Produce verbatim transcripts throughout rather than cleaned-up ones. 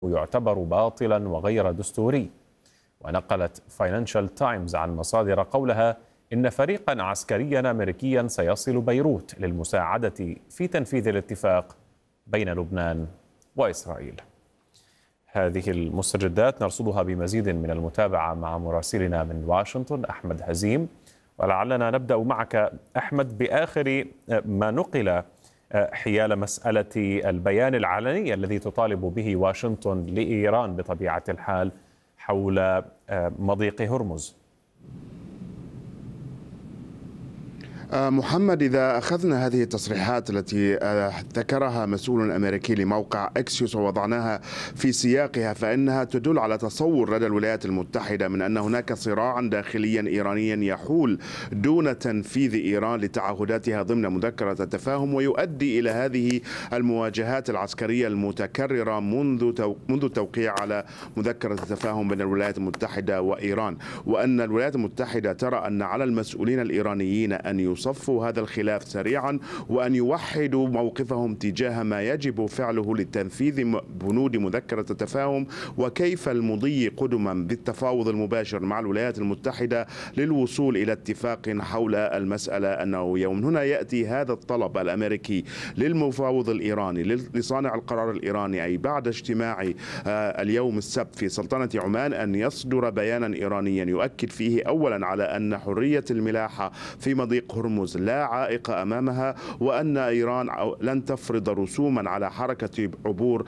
يعتبر باطلا وغير دستوري. ونقلت فاينانشال تايمز عن مصادر قولها إن فريقا عسكريا أمريكيا سيصل بيروت للمساعدة في تنفيذ الاتفاق بين لبنان وإسرائيل. هذه المستجدات نرصدها بمزيد من المتابعة مع مراسلنا من واشنطن أحمد هزيم، ولعلنا نبدأ معك أحمد بآخر ما نقل حيال مسألة البيان العلني الذي تطالب به واشنطن لإيران بطبيعة الحال حول مضيق هرمز. محمد، إذا أخذنا هذه التصريحات التي ذكرها مسؤول أمريكي لموقع إكسيوس ووضعناها في سياقها، فإنها تدل على تصور لدى الولايات المتحدة من أن هناك صراعا داخليا إيرانيا يحول دون تنفيذ إيران لتعهداتها ضمن مذكرة التفاهم، ويؤدي إلى هذه المواجهات العسكرية المتكررة منذ منذ التوقيع على مذكرة التفاهم بين الولايات المتحدة وإيران، وأن الولايات المتحدة ترى أن على المسؤولين الإيرانيين أن يصفوا هذا الخلاف سريعا وأن يوحدوا موقفهم تجاه ما يجب فعله لتنفيذ بنود مذكرة التفاهم، وكيف المضي قدما بالتفاوض المباشر مع الولايات المتحدة للوصول إلى اتفاق حول المسألة النووية. ومن هنا يأتي هذا الطلب الأمريكي للمفاوض الإيراني لصانع القرار الإيراني، أي بعد اجتماع اليوم السبت في سلطنة عمان، أن يصدر بيانا إيرانيا يؤكد فيه أولا على أن حرية الملاحة في مضيق هرمز لا عائق أمامها، وأن إيران لن تفرض رسوما على حركة عبور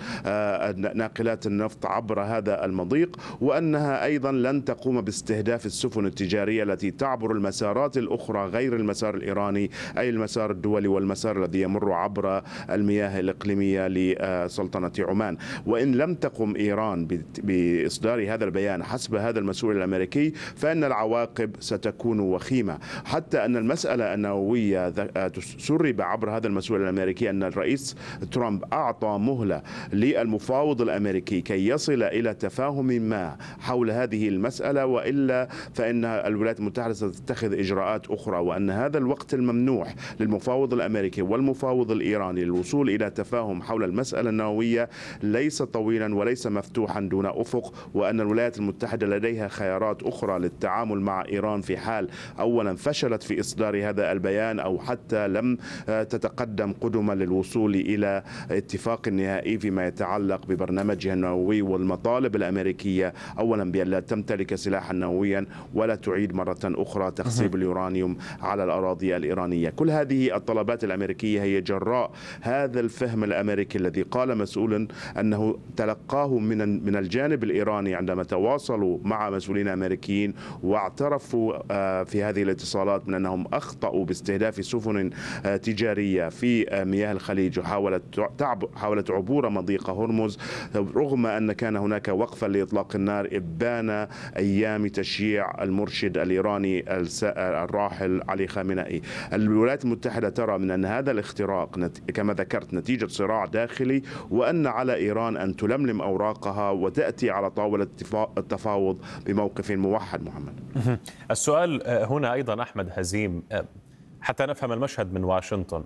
ناقلات النفط عبر هذا المضيق، وأنها أيضا لن تقوم باستهداف السفن التجارية التي تعبر المسارات الأخرى غير المسار الإيراني، أي المسار الدولي والمسار الذي يمر عبر المياه الإقليمية لسلطنة عمان. وإن لم تقم إيران بإصدار هذا البيان حسب هذا المسؤول الأمريكي فإن العواقب ستكون وخيمة، حتى أن المسألة النووية سرب عبر هذا المسؤول الأمريكي أن الرئيس ترامب أعطى مهلة للمفاوض الأمريكي كي يصل إلى تفاهم ما حول هذه المسألة، وإلا فإن الولايات المتحدة ستتخذ إجراءات أخرى، وأن هذا الوقت الممنوح للمفاوض الأمريكي والمفاوض الإيراني للوصول إلى تفاهم حول المسألة النووية ليس طويلا وليس مفتوحا دون أفق، وأن الولايات المتحدة لديها خيارات أخرى للتعامل مع إيران في حال أولا فشلت في إصدار هذا البيان أو حتى لم تتقدم قدما للوصول إلى اتفاق نهائي فيما يتعلق ببرنامجها النووي والمطالب الأمريكية، أولا بأن لا تمتلك سلاحا نوويا ولا تعيد مرة أخرى تخصيب اليورانيوم على الأراضي الإيرانية. كل هذه الطلبات الأمريكية هي جراء هذا الفهم الأمريكي الذي قال مسؤول أنه تلقاه من من الجانب الإيراني عندما تواصلوا مع مسؤولين أمريكيين واعترفوا في هذه الاتصالات من أنهم أخطأوا باستهداف سفن تجارية في مياه الخليج وحاولت حاولت عبور مضيق هرمز، رغم أن كان هناك وقفا لإطلاق النار إبان أيام تشييع المرشد الإيراني الراحل علي خامنئي. الولايات المتحدة ترى من أن هذا الاختراق كما ذكرت نتيجة صراع داخلي، وأن على إيران أن تلملم أوراقها وتأتي على طاولة التفاوض بموقف موحد. محمد، السؤال هنا أيضا أحمد هزيم حتى نفهم المشهد من واشنطن،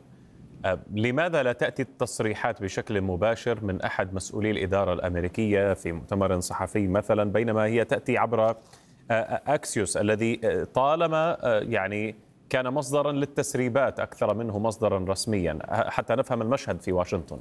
لماذا لا تأتي التصريحات بشكل مباشر من أحد مسؤولي الإدارة الأمريكية في مؤتمر صحفي مثلا، بينما هي تأتي عبر أكسيوس الذي طالما يعني كان مصدرا للتسريبات أكثر منه مصدرا رسميا، حتى نفهم المشهد في واشنطن؟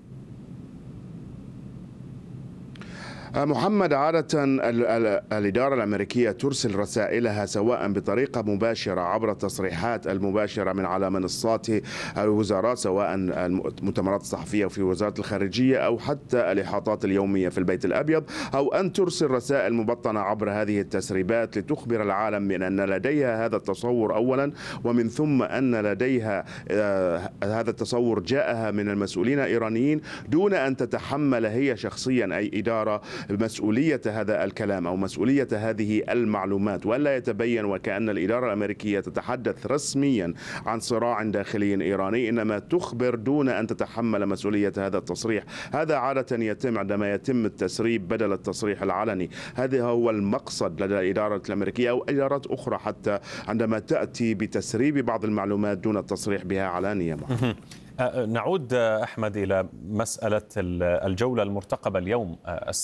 محمد، عادة الإدارة الأمريكية ترسل رسائلها سواء بطريقة مباشرة عبر التصريحات المباشرة من على منصات الوزارات، سواء المؤتمرات الصحفية في وزارة الخارجية أو حتى الإحاطات اليومية في البيت الأبيض، أو أن ترسل رسائل مبطنة عبر هذه التسريبات لتخبر العالم من أن لديها هذا التصور أولا، ومن ثم أن لديها هذا التصور جاءها من المسؤولين الإيرانيين دون أن تتحمل هي شخصيا أي إدارة مسؤولية هذا الكلام أو مسؤولية هذه المعلومات، ولا يتبين وكأن الإدارة الأمريكية تتحدث رسميا عن صراع داخلي إيراني، إنما تخبر دون أن تتحمل مسؤولية هذا التصريح. هذا عادة يتم عندما يتم التسريب بدل التصريح العلني. هذا هو المقصد لدى الإدارة الأمريكية أو إدارات أخرى حتى عندما تأتي بتسريب بعض المعلومات دون التصريح بها علانية. نعود أحمد إلى مسألة الجولة المرتقبة اليوم